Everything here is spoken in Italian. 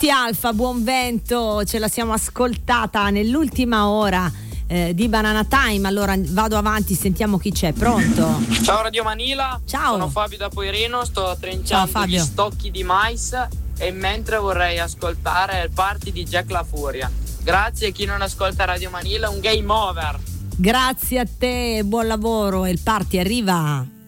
Alfa, buon vento, ce la siamo ascoltata nell'ultima ora di Banana Time. Allora vado avanti, sentiamo chi c'è. Pronto? Ciao Radio Manila. Ciao. Sono Fabio da Poireno, sto trinciando gli stocchi di mais e mentre vorrei ascoltare il party di Jack La Furia. Grazie, a chi non ascolta Radio Manila un game over. Grazie a te, buon lavoro, il party arriva.